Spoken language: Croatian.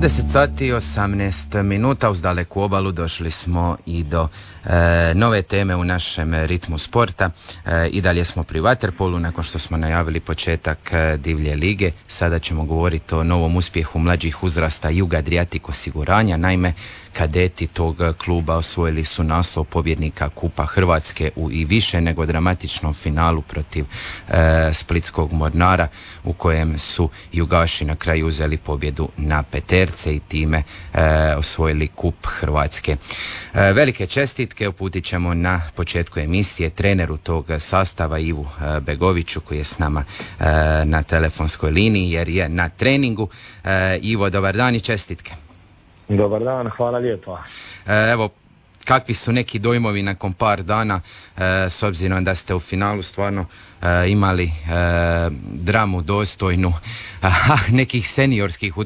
10 sati i 18 minuta uz daleku obalu došli smo i do nove teme u našem ritmu sporta. I dalje smo pri vaterpolu nakon što smo najavili početak divlje lige. Sada ćemo govoriti o novom uspjehu mlađih uzrasta Jug Adriatic osiguranja. Naime, kadeti tog kluba osvojili su naslov pobjednika Kupa Hrvatske u i više nego dramatičnom finalu protiv Splitskog Mornara, u kojem su Jugaši na kraju uzeli pobjedu na peterce i time osvojili Kup Hrvatske. Velike čestitke uputit ćemo na početku emisije treneru tog sastava Ivu Begoviću, koji je s nama na telefonskoj liniji jer je na treningu. Ivo, dobar dan i čestitke. Dobar dan, hvala lijepa. Evo, kakvi su neki dojmovi nakon par dana, s obzirom da ste u finalu stvarno imali dramu dostojnu nekih seniorskih